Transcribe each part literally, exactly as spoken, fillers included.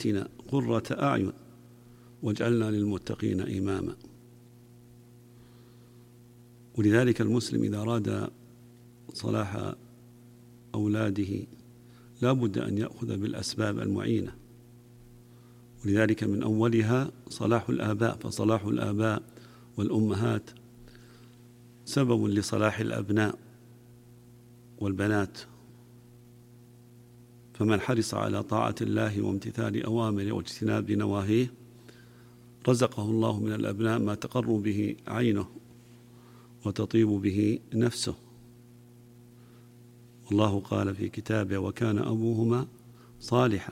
ذريتنا قرة أعين واجعلنا للمتقين إماما. ولذلك المسلم إذا أراد صلاح أولاده لا بد أن يأخذ بالأسباب المعينة، ولذلك من أولها صلاح الآباء، فصلاح الآباء والأمهات سبب لصلاح الأبناء والبنات. فمن حرص على طاعة الله وامتثال أوامره واجتناب نواهيه رزقه الله من الأبناء ما تقر به عينه وتطيب به نفسه. والله قال في كتابه: وكان أبوهما صالحا.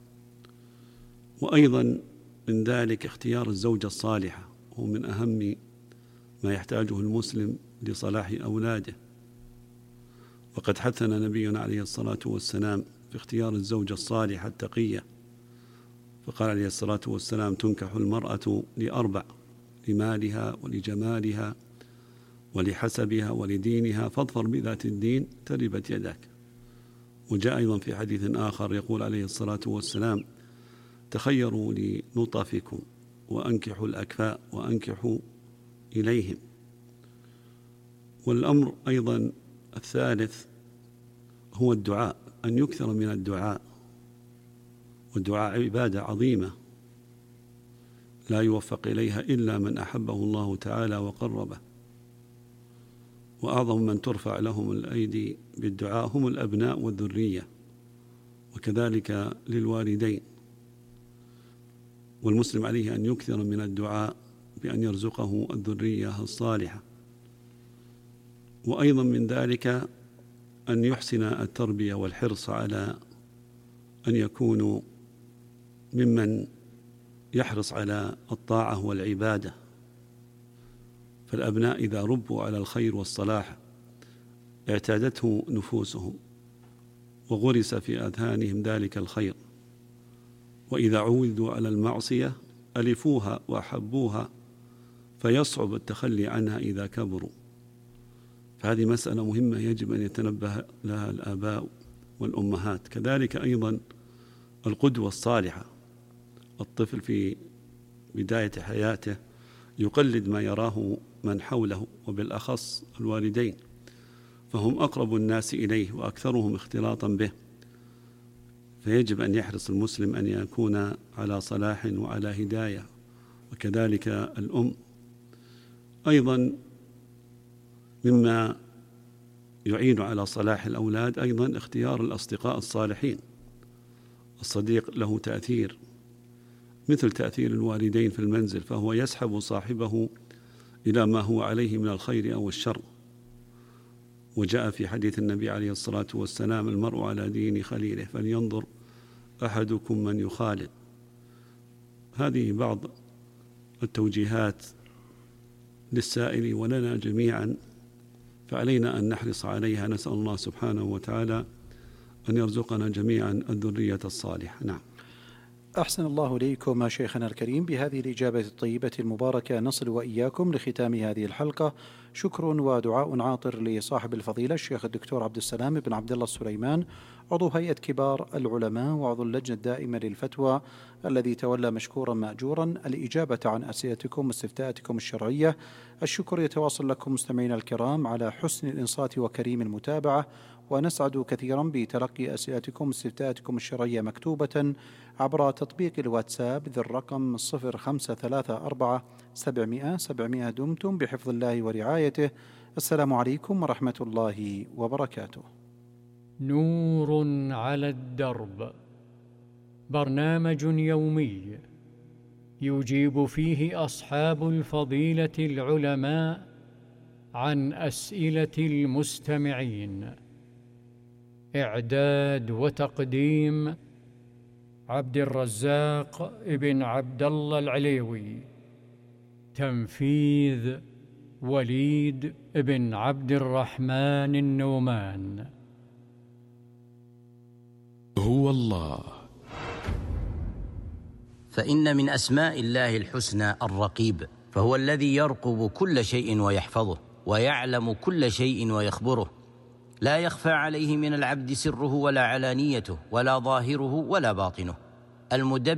وأيضا من ذلك اختيار الزوجة الصالحة، هو من أهم ما يحتاجه المسلم لصلاح أولاده. وقد حثنا نبينا عليه الصلاة والسلام في اختيار الزوجة الصالحة التقية، فقال عليه الصلاة والسلام: تنكح المرأة لأربع: لمالها ولجمالها ولحسبها ولدينها فاظفر بذات الدين تربت يداك. وجاء أيضا في حديث آخر يقول عليه الصلاة والسلام: تخيروا لنطفكم وأنكحوا الأكفاء وأنكحوا إليهم. والأمر أيضا الثالث هو الدعاء، أن يكثر من الدعاء، والدعاء عبادة عظيمة لا يوفق إليها إلا من أحبه الله تعالى وقربه. وأعظم من ترفع لهم الأيدي بالدعاء هم الأبناء والذرية، وكذلك للوالدين. والمسلم عليه أن يكثر من الدعاء بأن يرزقه الذرية الصالحة. وأيضا من ذلك أن يحسن التربية والحرص على أن يكونوا ممن يحرص على الطاعة والعبادة. فالأبناء إذا ربوا على الخير والصلاح اعتادته نفوسهم وغرس في أذهانهم ذلك الخير، وإذا عودوا على المعصية ألفوها وأحبوها فيصعب التخلي عنها إذا كبروا. فهذه مسألة مهمة يجب أن يتنبه لها الآباء والأمهات. كذلك أيضا القدوة الصالحة، الطفل في بداية حياته يقلد ما يراه من حوله وبالأخص الوالدين، فهم أقرب الناس إليه وأكثرهم اختلاطا به. فيجب أن يحرص المسلم أن يكون على صلاح وعلى هداية، وكذلك الأم. أيضا مما يعين على صلاح الأولاد أيضا اختيار الأصدقاء الصالحين. الصديق له تأثير مثل تأثير الوالدين في المنزل، فهو يسحب صاحبه إلى ما هو عليه من الخير أو الشر. وجاء في حديث النبي عليه الصلاة والسلام: المرء على دين خليله فلينظر أحدكم من يخالل. هذه بعض التوجيهات للسائل ولنا جميعا، فعلينا أن نحرص عليها. نسأل الله سبحانه وتعالى أن يرزقنا جميعا الذرية الصالحة. نعم. أحسن الله إليكم شيخنا الكريم. بهذه الإجابة الطيبة المباركة نصل وإياكم لختام هذه الحلقة. شكر ودعاء عاطر لصاحب الفضيلة الشيخ الدكتور عبد السلام بن عبد الله السليمان، عضو هيئة كبار العلماء وعضو اللجنة الدائمة للفتوى، الذي تولى مشكورا مأجورا الإجابة عن أسئلتكم واستفتاءاتكم الشرعية. الشكر يتواصل لكم مستمعينا الكرام على حسن الإنصات وكريم المتابعة، ونسعد كثيرا بتلقي أسئلتكم واستفتاءاتكم الشرعية مكتوبة عبر تطبيق الواتساب ذي الرقم صفر خمسة ثلاثة أربعة سبعمائة سبعمائة. دمتم بحفظ الله ورعايته. السلام عليكم ورحمة الله وبركاته. نور على الدرب، برنامج يومي يجيب فيه أصحاب الفضيلة العلماء عن أسئلة المستمعين. إعداد وتقديم عبد الرزاق ابن عبد الله العليوي. تنفيذ وليد ابن عبد الرحمن النومان. هو الله. فإن من أسماء الله الحسنى الرقيب، فهو الذي يرقب كل شيء ويحفظه، ويعلم كل شيء ويخبره، لا يخفى عليه من العبد سره ولا علانيته، ولا ظاهره ولا باطنه. المدبر